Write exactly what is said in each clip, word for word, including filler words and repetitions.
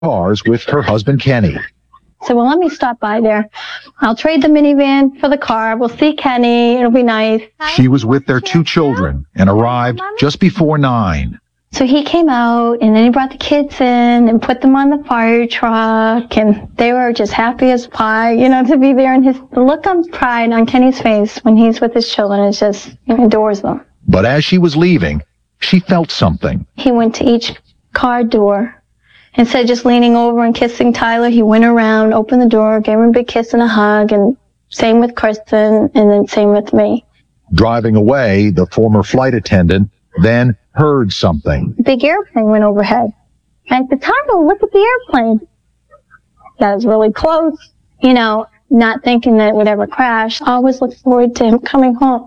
cars with her husband, Kenny. So, well, let me stop by there. I'll trade the minivan for the car. We'll see Kenny. It'll be nice. She was with their two children and arrived just before nine. So he came out, and then he brought the kids in and put them on the fire truck, and they were just happy as pie, you know, to be there. And his the look of pride on Kenny's face when he's with his children is just, he adores them. But as she was leaving, she felt something. He went to each car door. Instead of just leaning over and kissing Tyler, he went around, opened the door, gave him a big kiss and a hug, and same with Kristen, and then same with me. Driving away, the former flight attendant then heard something. A big airplane went overhead. And at the time, well, look at the airplane. That was really close. You know, not thinking that it would ever crash. I always looked forward to him coming home.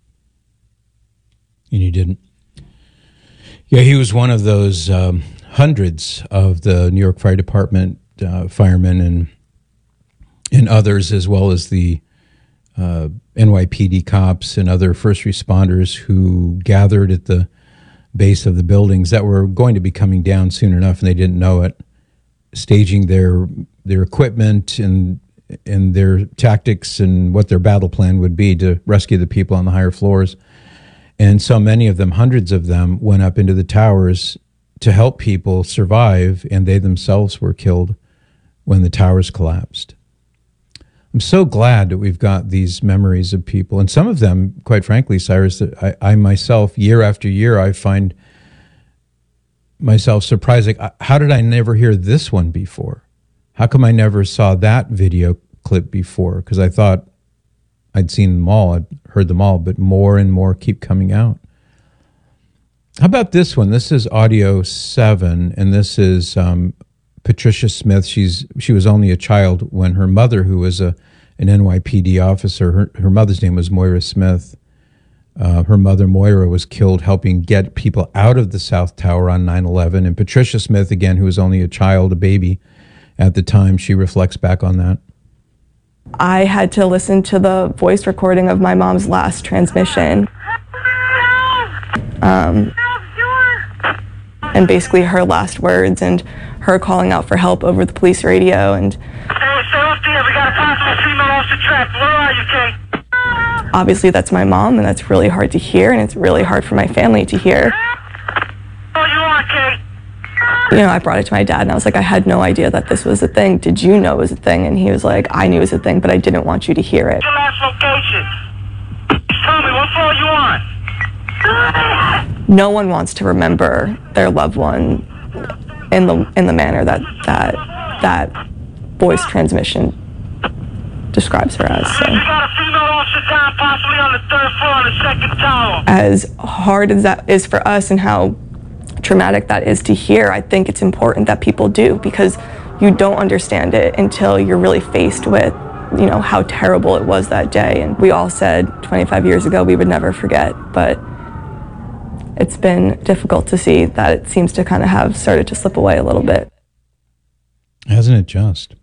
And you didn't. Yeah, he was one of those um, hundreds of the New York Fire Department uh, firemen and and others, as well as the uh, N Y P D cops and other first responders who gathered at the base of the buildings that were going to be coming down soon enough, and they didn't know it, staging their their equipment and and their tactics and what their battle plan would be to rescue the people on the higher floors. And so many of them, hundreds of them, went up into the towers to help people survive, and they themselves were killed when the towers collapsed. I'm so glad that we've got these memories of people, and some of them, quite frankly, Cyrus, that I, I myself, year after year, I find myself surprised. Like, how did I never hear this one before? How come I never saw that video clip before? Because I thought I'd seen them all, I'd heard them all, but more and more keep coming out. How about this one? This is audio seven, and this is um, Patricia Smith. She's she was only a child when her mother, who was a an N Y P D officer, her, her mother's name was Moira Smith. Uh, her mother, Moira, was killed helping get people out of the South Tower on nine eleven. And Patricia Smith, again, who was only a child, a baby at the time, she reflects back on that. I had to listen to the voice recording of my mom's last transmission. Um, and basically her last words and her calling out for help over the police radio. And obviously that's my mom, and that's really hard to hear, and it's really hard for my family to hear. You know, I brought it to my dad, and I was like, I had no idea that this was a thing. Did you know it was a thing? And he was like, I knew it was a thing, but I didn't want you to hear it. Your last location. Tell me, what floor you on? No one wants to remember their loved one in the in the manner that that that voice transmission describes her as. So. You got a female officer down, possibly on the third floor on the second tower. As hard as that is for us and how traumatic that is to hear, I think it's important that people do, because you don't understand it until you're really faced with, you know, how terrible it was that day. And we all said twenty-five years ago we would never forget, but it's been difficult to see that it seems to kind of have started to slip away a little bit. Hasn't it just?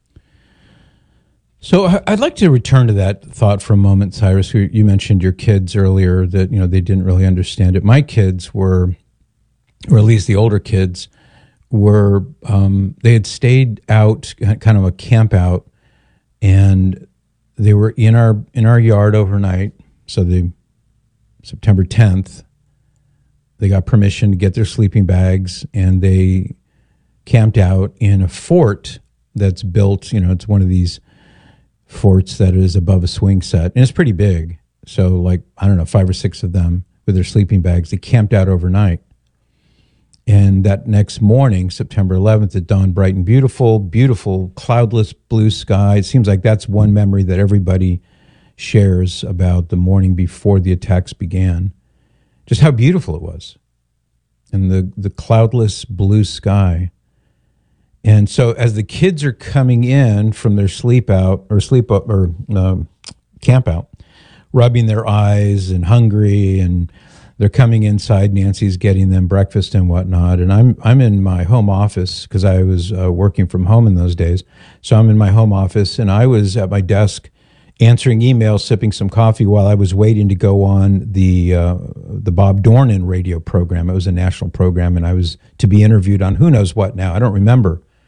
So I'd like to return to that thought for a moment, Cyrus. You mentioned your kids earlier, that, you know, they didn't really understand it. My kids were, or at least the older kids, were, um, they had stayed out, kind of a camp out, and they were in our in our yard overnight. So the September tenth, they got permission to get their sleeping bags, and they camped out in a fort that's built, you know, it's one of these forts that is above a swing set, and it's pretty big. So like, I don't know, five or six of them with their sleeping bags, they camped out overnight. And that next morning, September eleventh, it dawned bright and beautiful, beautiful, cloudless blue sky. It seems like that's one memory that everybody shares about the morning before the attacks began. Just how beautiful it was. And the, the cloudless blue sky. And so as the kids are coming in from their sleep out, or sleep up, or um, camp out, rubbing their eyes and hungry, and they're coming inside. Nancy's getting them breakfast and whatnot. And I'm I'm in my home office, because I was uh, working from home in those days. So I'm in my home office, and I was at my desk answering emails, sipping some coffee while I was waiting to go on the uh, the Bob Dornan radio program. It was a national program, and I was to be interviewed on who knows what now. I don't remember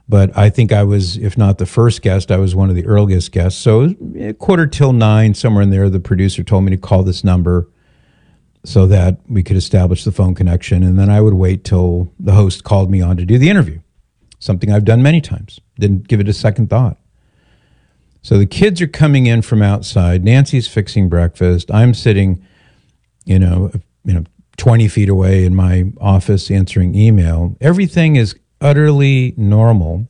But I think I was, if not the first guest, I was one of the earliest guests. So a quarter till nine, somewhere in there, the producer told me to call this number so that we could establish the phone connection. And then I would wait till the host called me on to do the interview, something I've done many times. Didn't give it a second thought. So the kids are coming in from outside. Nancy's fixing breakfast. I'm sitting, you know, you know, twenty feet away in my office answering email. Everything is utterly normal.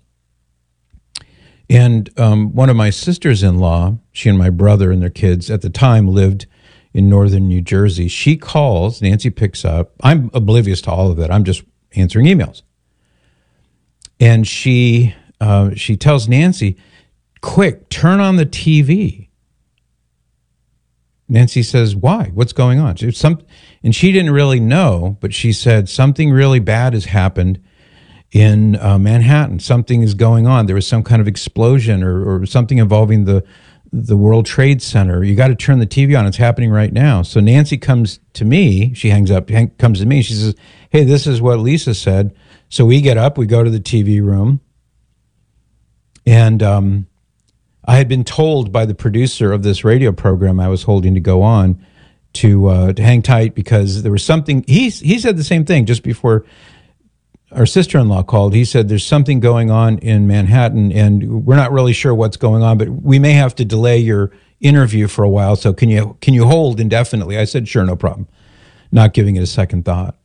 And um, one of my sisters-in-law, she and my brother and their kids at the time lived in northern New Jersey. She calls, Nancy picks up. I'm oblivious to all of that. I'm just answering emails. And she uh, she tells Nancy, quick, turn on the T V. Nancy says, why? What's going on? She, some, and she didn't really know, but she said, something really bad has happened in uh, Manhattan. Something is going on. There was some kind of explosion or, or something involving the the World Trade Center. You got to turn the T V on. It's happening right now. So Nancy comes to me. She hangs up, hang, comes to me. She says, hey, this is what Lisa said. So we get up. We go to the T V room. And um, I had been told by the producer of this radio program I was holding to go on to uh, to hang tight because there was something. He, he said the same thing just before our sister-in-law called. He said, there's something going on in Manhattan, and we're not really sure what's going on, but we may have to delay your interview for a while, so can you can you hold indefinitely? I said, sure, no problem. Not giving it a second thought.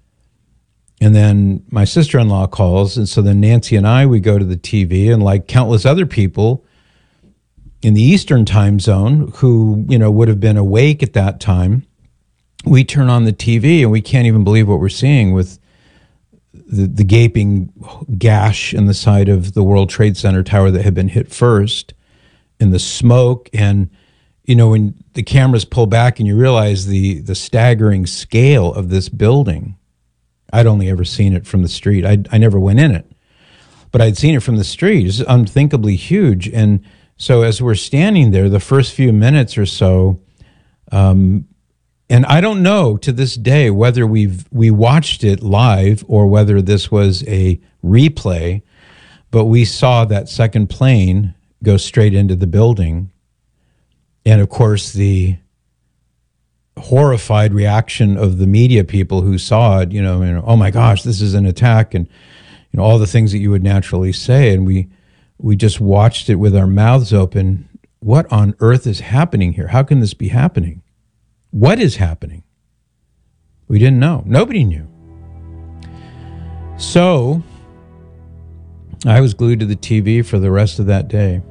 And then my sister-in-law calls, and so then Nancy and I, we go to the T V, and like countless other people in the Eastern time zone who, you know, would have been awake at that time, we turn on the T V, and we can't even believe what we're seeing with The, the gaping gash in the side of the World Trade Center tower that had been hit first, and the smoke, and you know, when the cameras pull back and you realize the the staggering scale of this building. I'd only ever seen it from the street. I I never went in it, but I'd seen it from the street. It's unthinkably huge. And so as we're standing there, the first few minutes or so, um, and I don't know to this day whether we've we watched it live or whether this was a replay, but we saw that second plane go straight into the building. And of course, the horrified reaction of the media people who saw it, you know, and, oh my gosh, this is an attack, and you know, all the things that you would naturally say. And we we just watched it with our mouths open. What on earth is happening here? How can this be happening? What is happening? We didn't know. Nobody knew. So I was glued to the T V for the rest of that day.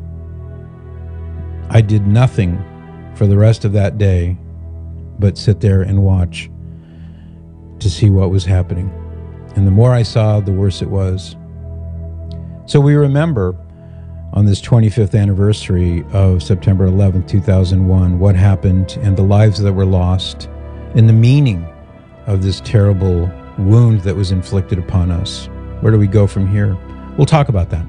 I did nothing for the rest of that day but sit there and watch to see what was happening. And the more I saw, the worse it was. So we remember on this twenty-fifth anniversary of September eleventh, two thousand one, what happened and the lives that were lost and the meaning of this terrible wound that was inflicted upon us. Where do we go from here? We'll talk about that.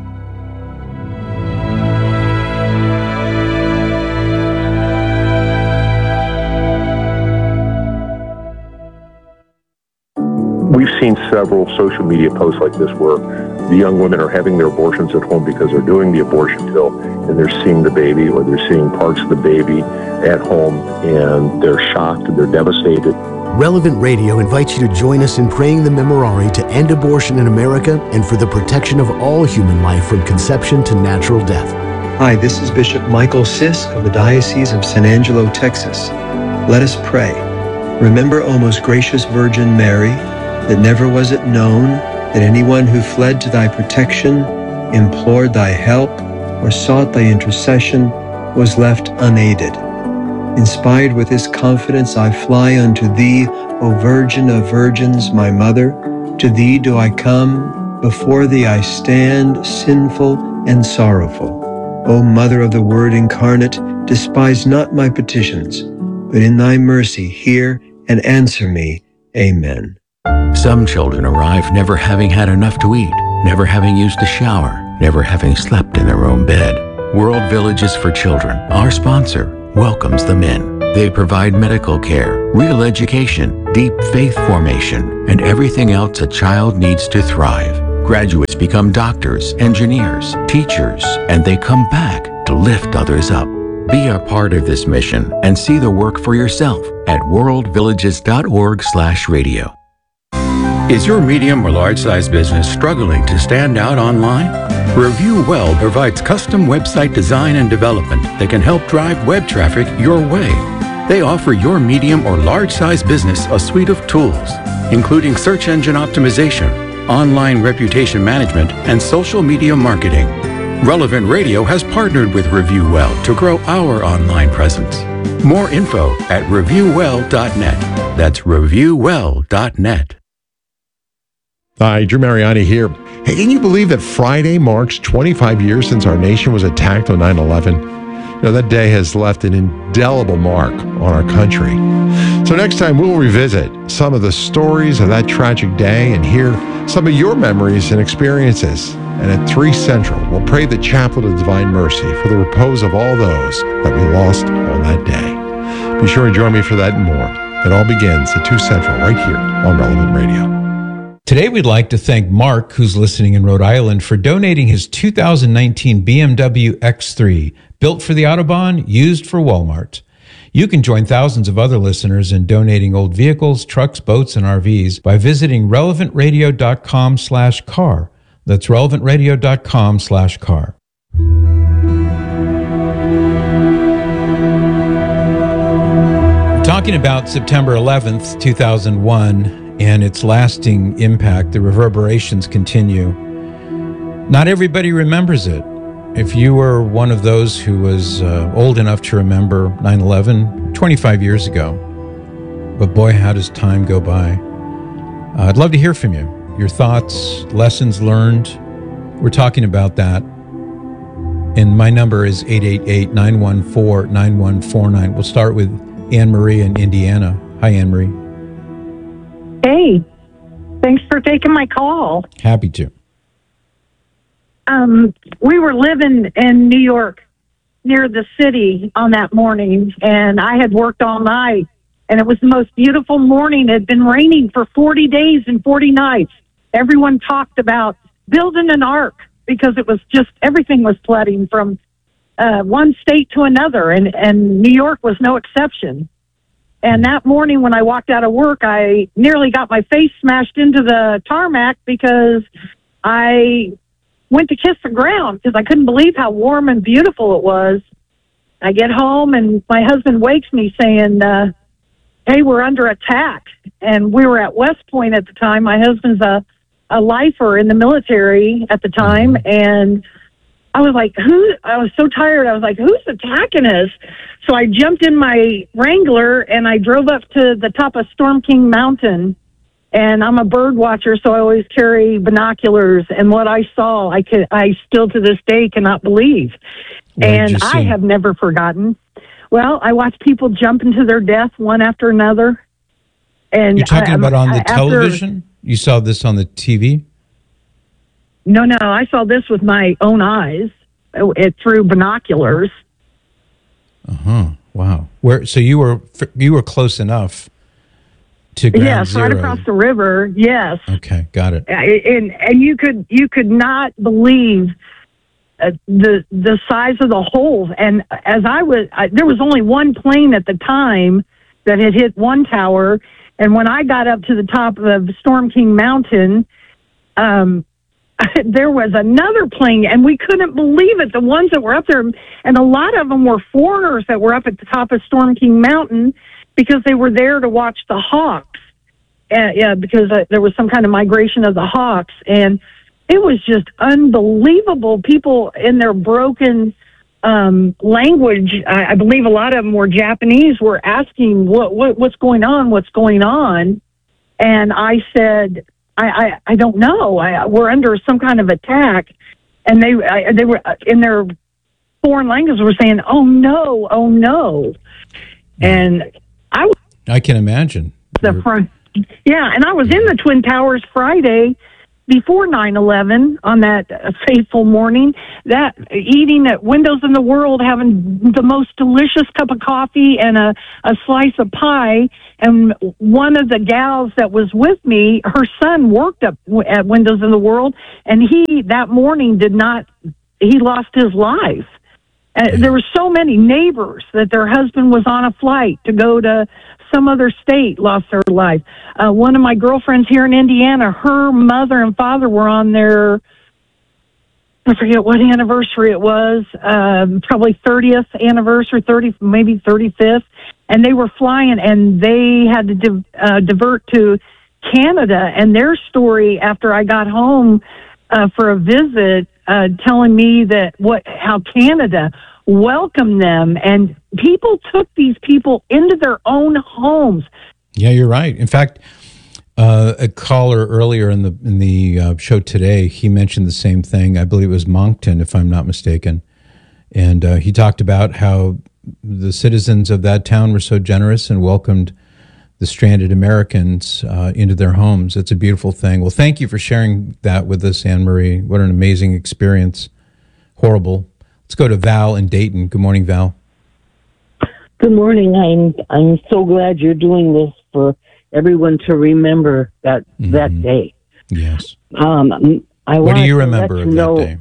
We've seen several social media posts like this where the young women are having their abortions at home because they're doing the abortion pill and they're seeing the baby, or they're seeing parts of the baby at home, and they're shocked and they're devastated. Relevant Radio invites you to join us in praying the Memorare to end abortion in America and for the protection of all human life from conception to natural death. Hi, this is Bishop Michael Sisk of the Diocese of San Angelo, Texas. Let us pray. Remember, O most gracious Virgin Mary, that never was it known that anyone who fled to thy protection, implored thy help, or sought thy intercession was left unaided. Inspired with this confidence, I fly unto thee, O Virgin of Virgins, my Mother. To thee do I come, before thee I stand, sinful and sorrowful. O Mother of the Word incarnate, despise not my petitions, but in thy mercy hear and answer me. Amen. Some children arrive never having had enough to eat, never having used a shower, never having slept in their own bed. World Villages for Children, our sponsor, welcomes them in. They provide medical care, real education, deep faith formation, and everything else a child needs to thrive. Graduates become doctors, engineers, teachers, and they come back to lift others up. Be a part of this mission and see the work for yourself at worldvillages.org slash radio. Is your medium or large size business struggling to stand out online? Review Well provides custom website design and development that can help drive web traffic your way. They offer your medium or large size business a suite of tools, including search engine optimization, online reputation management, and social media marketing. Relevant Radio has partnered with Review Well to grow our online presence. More info at review well dot net. That's review well dot net. Hi, Drew Mariani here. Hey, can you believe that Friday marks twenty-five years since our nation was attacked on nine eleven? You know, that day has left an indelible mark on our country. So next time we'll revisit some of the stories of that tragic day and hear some of your memories and experiences. And at three Central, we'll pray the Chaplet of Divine Mercy for the repose of all those that we lost on that day. Be sure and join me for that and more. It all begins at two Central right here on Relevant Radio. Today, we'd like to thank Mark, who's listening in Rhode Island, for donating his two thousand nineteen B M W X three, built for the Autobahn, used for Walmart. You can join thousands of other listeners in donating old vehicles, trucks, boats, and R Vs by visiting relevantradio.com slash car. That's relevantradio.com slash car. We're talking about September eleventh, two thousand one, and its lasting impact. The reverberations continue. Not everybody remembers it. If you were one of those who was uh, old enough to remember nine eleven, twenty-five years ago, but boy, how does time go by? Uh, I'd love to hear from you. Your thoughts, lessons learned. We're talking about that. And my number is eight eight eight, nine one four, nine one four nine. We'll start with Anne Marie in Indiana. Hi, Anne Marie. Hey, thanks for taking my call. Happy to. Um, we were living in New York near the city on that morning, and I had worked all night, and it was the most beautiful morning. It had been raining for forty days and forty nights. Everyone talked about building an ark because it was just, everything was flooding from uh, one state to another, and, and New York was no exception. And that morning when I walked out of work, I nearly got my face smashed into the tarmac because I went to kiss the ground because I couldn't believe how warm and beautiful it was. I get home and my husband wakes me saying, uh, hey, we're under attack. And we were at West Point at the time. My husband's a, a lifer in the military at the time. And I was like, who? I was so tired. I was like, who's attacking us? So I jumped in my Wrangler and I drove up to the top of Storm King Mountain. And I'm a bird watcher, so I always carry binoculars. And what I saw, I could, I still to this day cannot believe. What did and you I see? have never forgotten. Well, I watched people jump into their death one after another. And You're talking I, about on the after, television? You saw this on the T V? No, no, I saw this with my own eyes, uh, it, through binoculars. Uh-huh. Wow. Where? So you were you were close enough to ground Yes, zero. right across the river. Yes. Okay, got it. And and you could you could not believe uh, the the size of the holes. And as I was, I, there was only one plane at the time that had hit one tower. And when I got up to the top of Storm King Mountain, um, there was another plane, and we couldn't believe it. The ones that were up there, and a lot of them were foreigners that were up at the top of Storm King Mountain because they were there to watch the hawks. Uh, yeah, because uh, there was some kind of migration of the hawks, and it was just unbelievable. People in their broken um, language, I, I believe a lot of them were Japanese, were asking, what, what what's going on, what's going on? And I said, I, I, I don't know. I, we're under some kind of attack. And they I, they were, in their foreign language, were saying, oh, no, oh, no. And I was I can imagine. the front. Yeah, and I was in the Twin Towers Friday, before nine eleven on that uh, fateful morning, that eating at Windows in the World, having the most delicious cup of coffee and a, a slice of pie. And one of the gals that was with me, her son worked up at Windows in the World, and he, that morning, did not, he lost his life. Uh, there were so many neighbors that their husband was on a flight to go to some other state, lost their life. Uh, one of my girlfriends here in Indiana, her mother and father were on their, I forget what anniversary it was, um, probably thirtieth anniversary, thirty, maybe thirty-fifth, and they were flying, and they had to di- uh, divert to Canada. And their story after I got home uh, for a visit, uh, telling me that what how Canada welcomed them, and people took these people into their own homes. Yeah, you're right. In fact, uh, a caller earlier in the in the uh, show today, he mentioned the same thing. I believe it was Moncton, if I'm not mistaken, and uh, he talked about how the citizens of that town were so generous and welcomed the stranded Americans uh, into their homes. It's a beautiful thing. Well, thank you for sharing that with us, Anne Marie. What an amazing experience. Horrible. Let's go to Val in Dayton. Good morning, Val. Good morning. I'm I'm so glad you're doing this for everyone to remember that mm-hmm. that day. Yes. Um, I what do you to remember you of know, that day?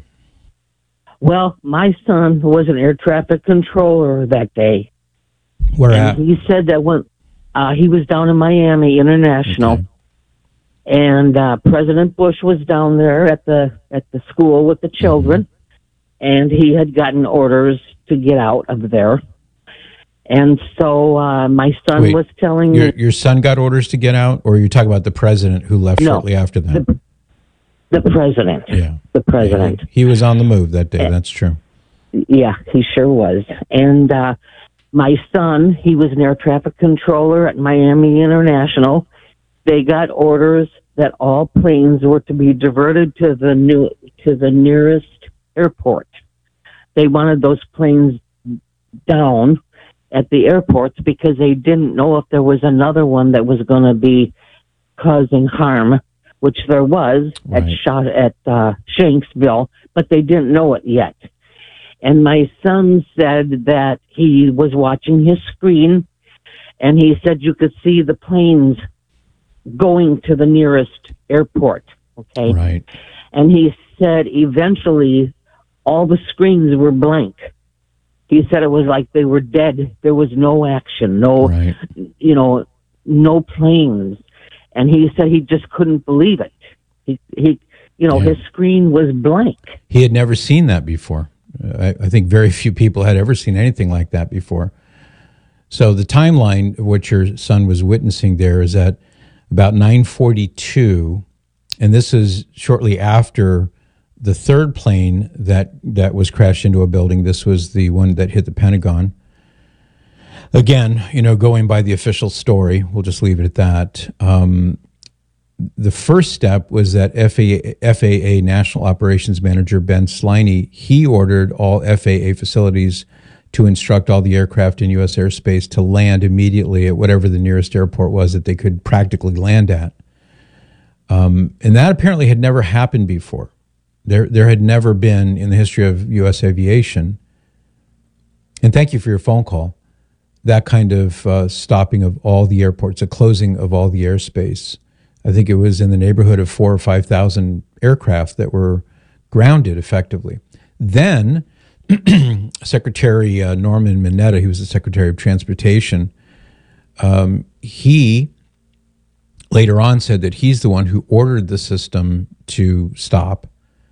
Well, my son was an air traffic controller that day. Where and at? He said that when uh, he was down in Miami International, okay. and uh, President Bush was down there at the at the school with the children. Mm-hmm. And he had gotten orders to get out of there. And so uh, my son Wait, was telling your, me... Your son got orders to get out? Or are you talking about the president who left no, shortly after that? The, the president. Yeah. The president. Yeah, he was on the move that day, and, that's true. Yeah, he sure was. And uh, my son, he was an air traffic controller at Miami International. They got orders that all planes were to be diverted to the new to the nearest airport. They wanted those planes down at the airports because they didn't know if there was another one that was going to be causing harm, which there was right. at shot at uh, Shanksville, but they didn't know it yet. And my son said that he was watching his screen, and he said you could see the planes going to the nearest airport. Okay, right. And he said eventually all the screens were blank. He said it was like they were dead. There was no action, no, right. you know, no planes. And he said he just couldn't believe it. He, he you know, yeah. his screen was blank. He had never seen that before. I, I think very few people had ever seen anything like that before. So the timeline of what your son was witnessing there is at about nine forty-two, and this is shortly after the third plane that, that was crashed into a building. This was the one that hit the Pentagon. Again, you know, going by the official story, we'll just leave it at that. Um, the first step was that F A A, F A A National Operations Manager Ben Sliney, he ordered all F A A facilities to instruct all the aircraft in U S airspace to land immediately at whatever the nearest airport was that they could practically land at. Um, and that apparently had never happened before. There, there had never been in the history of U S aviation, and thank you for your phone call, that kind of uh, stopping of all the airports, a closing of all the airspace. I think it was in the neighborhood of four or five thousand aircraft that were grounded effectively. Then Secretary uh, Norman Mineta, he was the Secretary of Transportation, um, he later on said that he's the one who ordered the system to stop.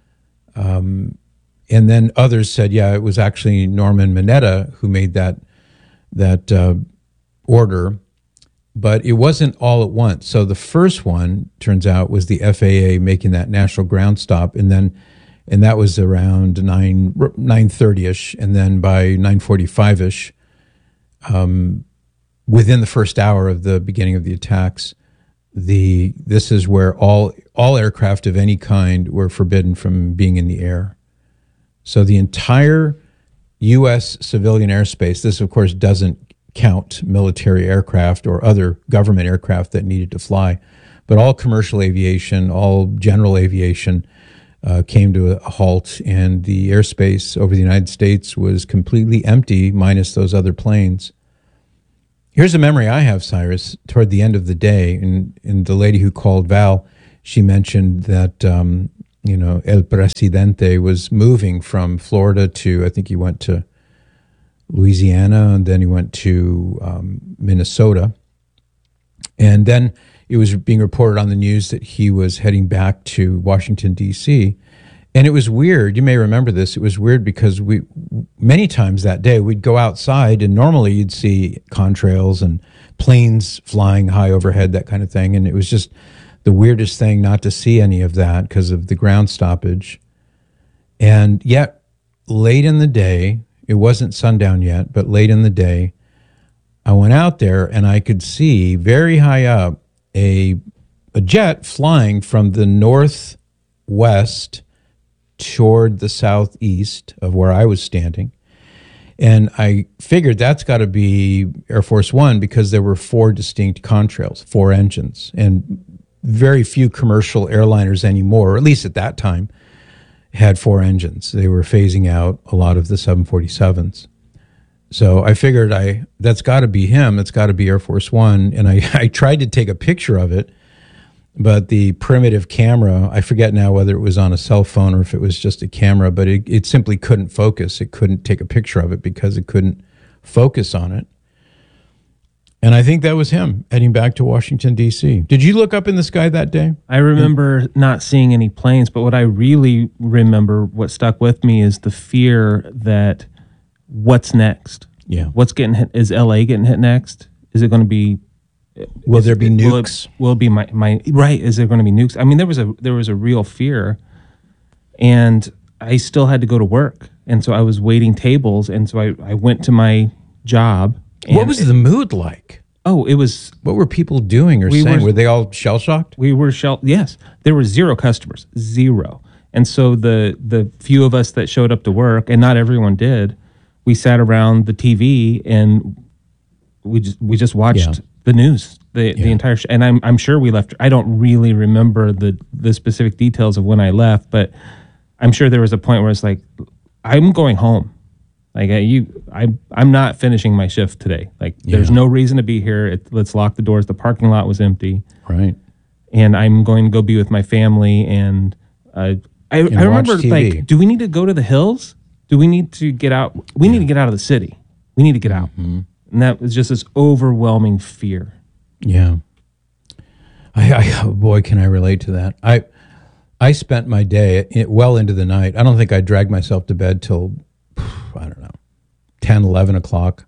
Um, and then others said, yeah, it was actually Norman Mineta who made that that uh, order, but it wasn't all at once. So the first one, turns out, was the F A A making that national ground stop, and then and that was around nine nine thirty ish, and then by nine forty five ish, um, within the first hour of the beginning of the attacks, the this is where all all aircraft of any kind were forbidden from being in the air. So the entire U S civilian airspace, this of course doesn't count military aircraft or other government aircraft that needed to fly, but all commercial aviation, all general aviation uh, came to a halt, and the airspace over the United States was completely empty, minus those other planes. Here's a memory I have, Cyrus, toward the end of the day, and, and the lady who called Val, she mentioned that, um, you know, El Presidente was moving from Florida to, I think he went to Louisiana, and then he went to um, Minnesota. And then it was being reported on the news that he was heading back to Washington, D C. And it was weird. You may remember this. It was weird because we, many times that day, we'd go outside and normally you'd see contrails and planes flying high overhead, that kind of thing. And it was just the weirdest thing not to see any of that because of the ground stoppage. And yet, late in the day, it wasn't sundown yet, but late in the day, I went out there and I could see very high up a, a jet flying from the northwest toward the southeast of where I was standing. And I figured that's got to be Air Force One because there were four distinct contrails, four engines, and very few commercial airliners anymore, or at least at that time, had four engines. They were phasing out a lot of the seven forty-sevens. So I figured I that's got to be him. It's got to be Air Force One. And I, I tried to take a picture of it, but the primitive camera, I forget now whether it was on a cell phone or if it was just a camera, but it, it simply couldn't focus. It couldn't take a picture of it because it couldn't focus on it. And I think that was him heading back to Washington, D C. Did you look up in the sky that day? I remember not seeing any planes, but what I really remember, what stuck with me is the fear that what's next? Yeah. What's getting hit? Is L A getting hit next? Is it going to be... Will there be nukes? Will it, will it be my, my... Right, is there going to be nukes? I mean, there was a there was a real fear, and I still had to go to work. And so I was waiting tables, and so I, I went to my job. What was the mood like? Oh, it was... What were people doing or we saying? Were, were they all shell-shocked? We were shell... Yes. There were zero customers. Zero. And so the the few of us that showed up to work, and not everyone did, we sat around the T V and we just we just watched Yeah. the news, the Yeah. the entire sh- and I'm I'm sure we left. I don't really remember the the specific details of when I left, but I'm sure there was a point where it's like, I'm going home. Like I, you, I I'm not finishing my shift today. Like there's Yeah. no reason to be here. It, let's lock the doors. The parking lot was empty, Right. and I'm going to go be with my family. And uh, I And I watch remember T V. like, do we need to go to the hills? Do we need to get out? We need to get out of the city. We need to get out. Mm-hmm. And that was just this overwhelming fear. Yeah. I, I oh boy, can I relate to that. I I spent my day in, well into the night. I don't think I dragged myself to bed till, I don't know, ten, eleven o'clock.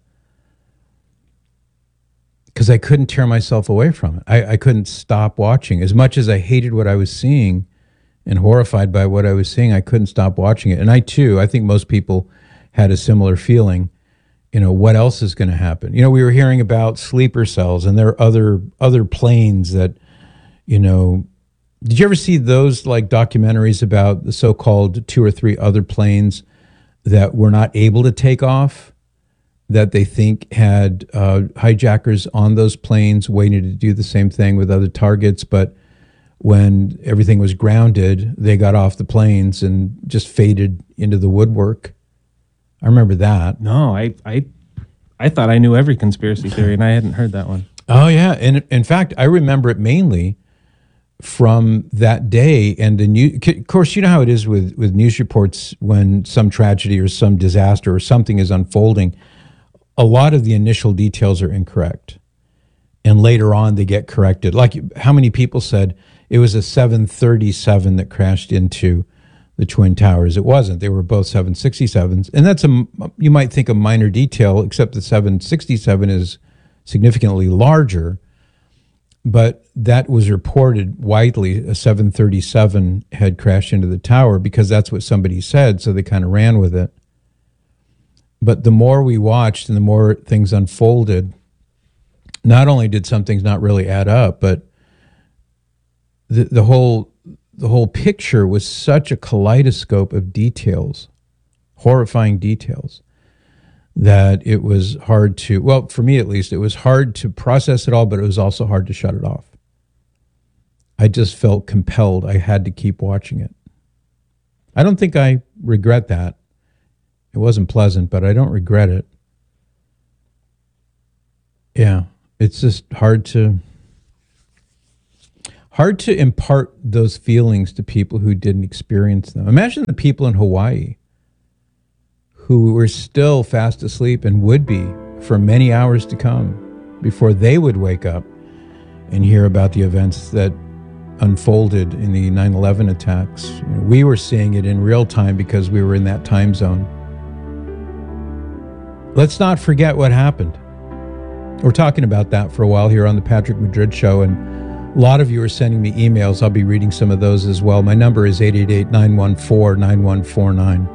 Because I couldn't tear myself away from it. I, I couldn't stop watching. As much as I hated what I was seeing and horrified by what I was seeing, I couldn't stop watching it. And I too, I think most people had a similar feeling. You know, what else is going to happen? You know, we were hearing about sleeper cells, and there are other other planes that, you know, did you ever see those like documentaries about the so-called two or three other planes that were not able to take off, that they think had uh, hijackers on those planes waiting to do the same thing with other targets, but when everything was grounded, they got off the planes and just faded into the woodwork. I remember that. No, I I I thought I knew every conspiracy theory, and I hadn't heard that one. Oh yeah, and in fact, I remember it mainly from that day. And the new, of course, you know how it is with with news reports when some tragedy or some disaster or something is unfolding. A lot of the initial details are incorrect, and later on they get corrected. Like how many people said it was a seven thirty-seven that crashed into the Twin Towers? It wasn't. They were both seven sixty-sevens. And that's, a you might think, a minor detail, except the seven sixty-seven is significantly larger. But that was reported widely. A seven thirty-seven had crashed into the tower because that's what somebody said, so they kind of ran with it. But the more we watched and the more things unfolded, not only did some things not really add up, but the, the whole the whole picture was such a kaleidoscope of details, horrifying details, that it was hard to, well, for me at least, it was hard to process it all, but it was also hard to shut it off. I just felt compelled. I had to keep watching it. I don't think I regret that. It wasn't pleasant, but I don't regret it. Yeah, it's just hard to hard to impart those feelings to people who didn't experience them. Imagine the people in Hawaii who were still fast asleep and would be for many hours to come before they would wake up and hear about the events that unfolded in the nine eleven attacks. You know, we were seeing it in real time because we were in that time zone. Let's not forget what happened. We're talking about that for a while here on the Patrick Madrid Show, and a lot of you are sending me emails. I'll be reading some of those as well. My number is eight eight eight, nine one four, nine one four nine.